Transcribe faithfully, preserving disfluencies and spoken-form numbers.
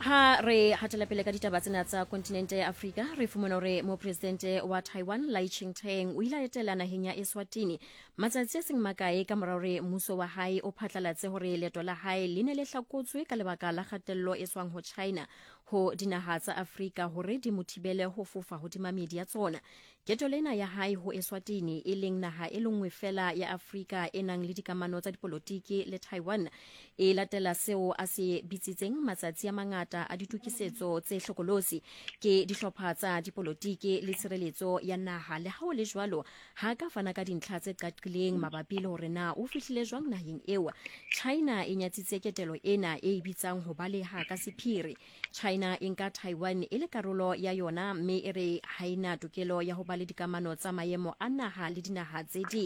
ha re hatela pele ka ditaba tsena tsa kontinente ya Afrika re fumana hore mo presidente wa Taiwan Lai Ching-te o ile a etela naheng ya Eswatini matsatsi a seng makae ka mora hore mmuso wa hae o phatlalatse hore leeto la hae le ne le hlakotswe ka lebaka la kgatello e tswang ho China ho dinaha tsa Afrika hore di mothibele ho fofa hodima meedi ya tsona. Keto lena ya hae ho Eswatini e leng naha e lengwe fela ya Afrika e nang le dikamano tsa dipolotiki le Taiwan e latela seo a se bitsitseng matsatsi a mangata a ditukisetso tse hlokolosi ke dihlopha tsa dipolotiki le tshireletso ya naha. Le ha o le jwalo ha ka fana ka dintlha tse qaqileng mabapi le hore na o fihlile jwang naheng eo. China e nyatsitse ketelo ena e bitsang ho baleha ka sephiri. China e nka Taiwan e le karolo ya yona mme e re ha ina tokelo ya ho ba le dikamano tsa maemo a naha le dinaha tse ding.